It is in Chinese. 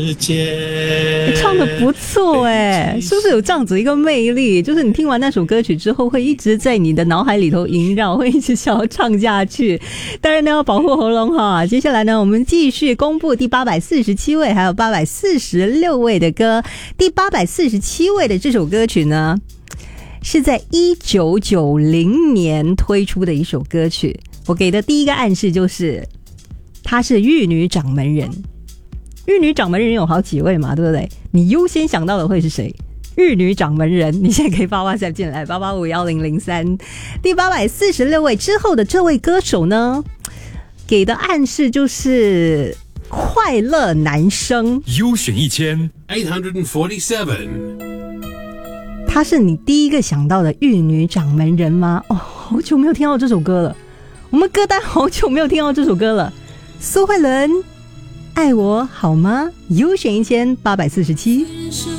唱得不错哎，是不是有这样子一个魅力？就是你听完那首歌曲之后，会一直在你的脑海里头萦绕，会一直想要唱下去。当然呢，要保护喉咙哈。接下来呢，我们继续公布第847位还有846位的歌。第847位的这首歌曲呢，是在1990年推出的一首歌曲。我给的第一个暗示就是，她是玉女掌门人。玉女掌门人有好几位嘛，对不对？你优先想到的会是谁？玉女掌门人，你现在可以发 WhatsApp 进来8851003。第846位之后的这位歌手呢，给的暗示就是快乐男生。 优选 1847， 他是你第一个想到的玉女掌门人吗？哦，好久没有听到这首歌了，我们歌单好久没有听到这首歌了。苏慧伦，爱我好吗？优选1847。